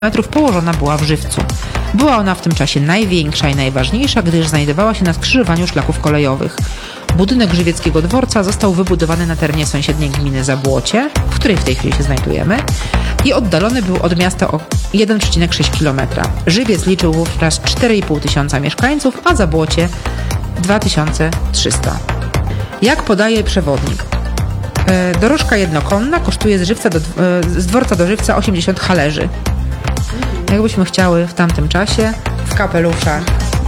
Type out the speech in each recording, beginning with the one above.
metrów położona była w Żywcu. Była ona w tym czasie największa i najważniejsza, gdyż znajdowała się na skrzyżowaniu szlaków kolejowych. Budynek żywieckiego dworca został wybudowany na terenie sąsiedniej gminy Zabłocie, w której w tej chwili się znajdujemy, i oddalony był od miasta o 1,6 km. Żywiec liczył wówczas 4,5 tysiąca mieszkańców, a Zabłocie 2300. Jak podaje przewodnik, dorożka jednokonna kosztuje z dworca do Żywca 80 hależy. Jakbyśmy chciały w tamtym czasie w kapeluszach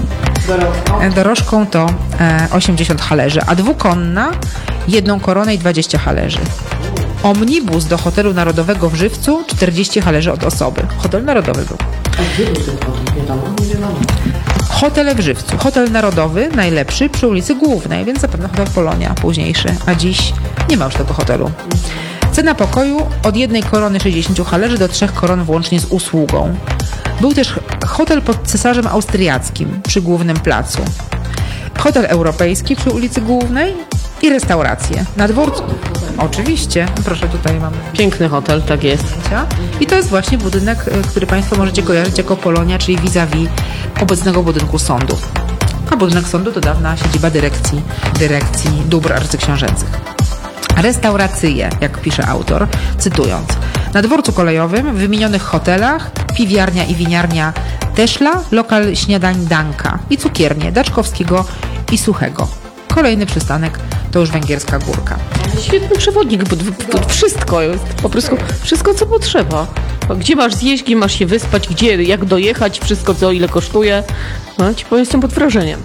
dorożką to 80 hależy, a dwukonna 1 koronę i 20 hależy. Omnibus do hotelu narodowego w Żywcu 40 hależy od osoby. Hotel narodowy był. A gdzie był ten hotel? Nie wiadomo. Hotele w Żywcu. Hotel narodowy, najlepszy przy ulicy Głównej, więc zapewne hotel Polonia późniejszy, a dziś nie ma już tego hotelu. Cena pokoju od 1 korony 60 hależy do 3 koron włącznie z usługą. Był też hotel pod Cesarzem Austriackim przy Głównym Placu. Hotel europejski przy ulicy Głównej i restauracje. Na dworcu... Oczywiście. Proszę, tutaj mamy... Piękny hotel, tak jest. I to jest właśnie budynek, który Państwo możecie kojarzyć jako Polonia, czyli vis-a-vis obecnego budynku sądu. A budynek sądu to dawna siedziba dyrekcji dóbr arcyksiążęcych. Restauracje, jak pisze autor, cytując: na dworcu kolejowym, w wymienionych hotelach, piwiarnia i winiarnia Teszla, lokal śniadań Danka i cukiernie Daczkowskiego i Suchego. Kolejny przystanek to już Węgierska Górka. Świetny przewodnik, bo wszystko jest, po prostu wszystko, co potrzeba. Gdzie masz zjeść, gdzie masz się wyspać, gdzie, jak dojechać, wszystko, co ile kosztuje. No, ci powiem, jestem pod wrażeniem.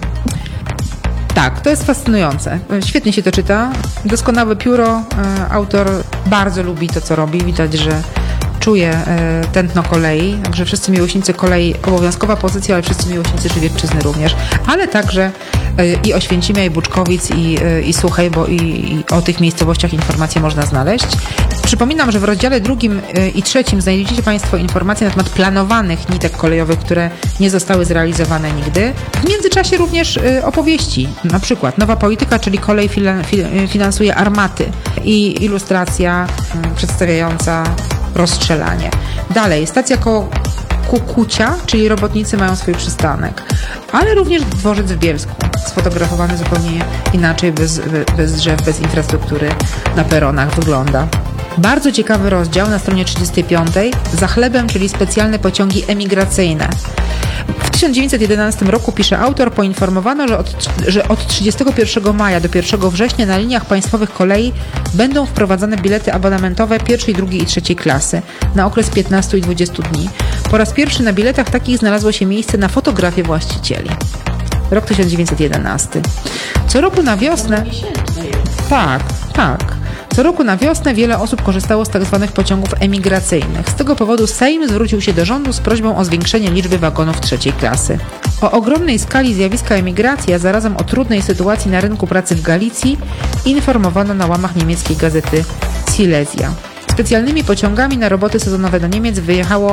Tak, to jest fascynujące. Świetnie się to czyta. Doskonałe pióro. Autor bardzo lubi to, co robi. Widać, że czuje tętno kolei. Także wszyscy miłośnicy kolei, obowiązkowa pozycja, ale wszyscy miłośnicy Żywiecczyzny również. Ale także i Oświęcimia, i Buczkowic, i Suchej, bo i o tych miejscowościach informacje można znaleźć. Przypominam, że w rozdziale 2 i 3 znajdziecie Państwo informacje na temat planowanych nitek kolejowych, które nie zostały zrealizowane nigdy. W międzyczasie również opowieści. Na przykład Nowa Polityka, czyli kolej finansuje armaty, i ilustracja przedstawiająca rozstrzelanie. Dalej, stacja koło Kukucia, czyli robotnicy mają swój przystanek. Ale również dworzec w Bielsku, sfotografowany zupełnie inaczej, bez drzew, bez infrastruktury na peronach wygląda. Bardzo ciekawy rozdział na stronie 35. Za chlebem, czyli specjalne pociągi emigracyjne. W 1911 roku, pisze autor, poinformowano, że od 31 maja do 1 września na liniach państwowych kolei będą wprowadzane bilety abonamentowe pierwszej, drugiej i trzeciej klasy na okres 15 i 20 dni. Po raz pierwszy na biletach takich znalazło się miejsce na fotografię właścicieli. Rok 1911. Co roku na wiosnę... Tak. Co roku na wiosnę wiele osób korzystało z tzw. pociągów emigracyjnych. Z tego powodu Sejm zwrócił się do rządu z prośbą o zwiększenie liczby wagonów trzeciej klasy. O ogromnej skali zjawiska emigracji, a zarazem o trudnej sytuacji na rynku pracy w Galicji informowano na łamach niemieckiej gazety Silesia. Specjalnymi pociągami na roboty sezonowe do Niemiec wyjechało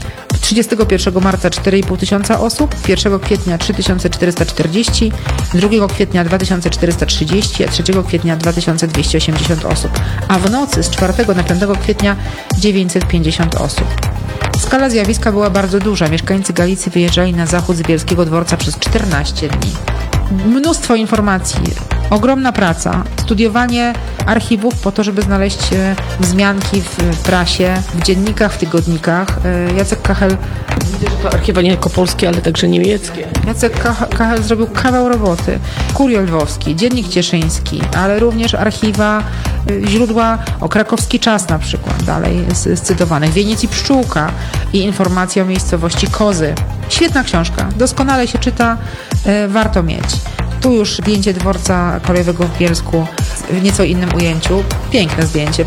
31 marca 4,5 tysiąca osób, 1 kwietnia 3440, 2 kwietnia 2430, a 3 kwietnia 2280 osób, a w nocy z 4 na 5 kwietnia 950 osób. Skala zjawiska była bardzo duża. Mieszkańcy Galicji wyjeżdżali na zachód z Bielskiego Dworca przez 14 dni. Mnóstwo informacji, ogromna praca, studiowanie archiwów po to, żeby znaleźć wzmianki w prasie, w dziennikach, w tygodnikach. Jacek Kachel... Widzę, że to archiwa nie tylko polskie, ale także niemieckie. Jacek Kachel zrobił kawał roboty. Kurier Lwowski, Dziennik Cieszyński, ale również archiwa, źródła o Krakowski Czas na przykład, dalej z cytowanych. Wieniec i Pszczółka i informacje o miejscowości Kozy. Świetna książka, doskonale się czyta, warto mieć. Tu już zdjęcie dworca kolejowego w Bielsku w nieco innym ujęciu. Piękne zdjęcie.